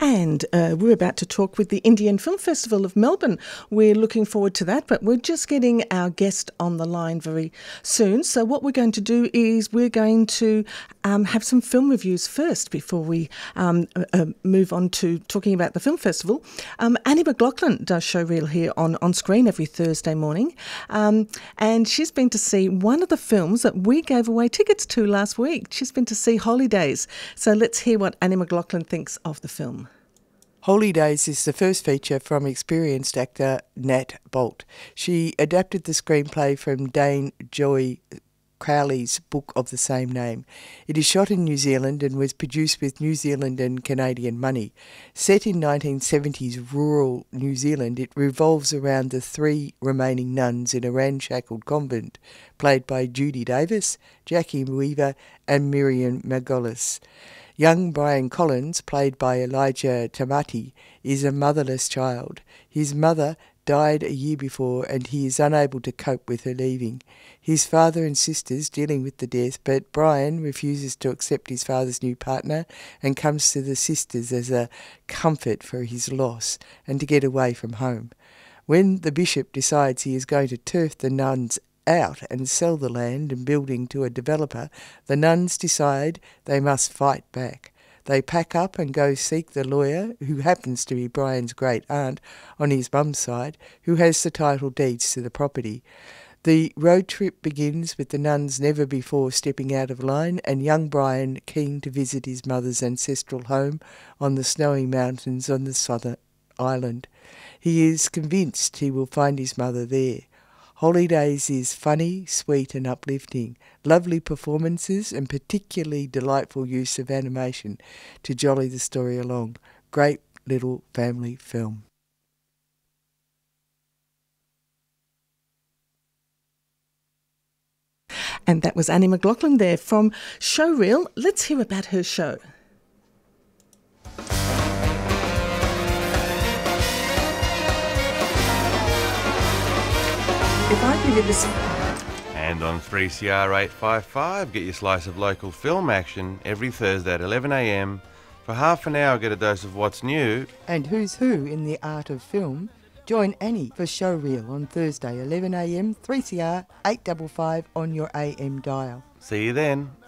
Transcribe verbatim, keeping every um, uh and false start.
And uh, we're about to talk with the Indian Film Festival of Melbourne. We're looking forward to that, but we're just getting our guest on the line very soon. So what we're going to do is we're going to um, have some film reviews first before we um, uh, move on to talking about the film festival. Um, Annie McLaughlin does Showreel here on, on screen every Thursday morning. Um, and she's been to see one of the films that we gave away tickets to last week. She's been to see Holidays. So let's hear what Annie McLaughlin thinks of the film. Holidays is the first feature from experienced actor Nat Bolt. She adapted the screenplay from Dane Joy Crowley's book of the same name. It is shot in New Zealand and was produced with New Zealand and Canadian money. Set in nineteen seventies rural New Zealand, it revolves around the three remaining nuns in a ramshackled convent, played by Judy Davis, Jackie Weaver and Miriam Margolis. Young Brian Collins, played by Elijah Tamati, is a motherless child. His mother died a year before and he is unable to cope with her leaving. His father and sisters dealing with the death, but Brian refuses to accept his father's new partner and comes to the sisters as a comfort for his loss and to get away from home. When the bishop decides he is going to turf the nuns out and sell the land and building to a developer, the nuns decide they must fight back. They pack up and go seek the lawyer, who happens to be Brian's great aunt on his mum's side, who has the title deeds to the property. The road trip begins with the nuns never before stepping out of line and young Brian keen to visit his mother's ancestral home on the snowy mountains on the southern island. He is convinced he will find his mother there. Holidays is funny, sweet and uplifting. Lovely performances and particularly delightful use of animation to jolly the story along. Great little family film. And that was Annie McLaughlin there from Showreel. Let's hear about her show. If I give you this... And on three C R eight fifty-five, get your slice of local film action every Thursday at eleven a m. For half an hour, get a dose of what's new. And who's who in the art of film. Join Annie for Showreel on Thursday, eleven a m, three C R eight fifty-five on your A M dial. See you then.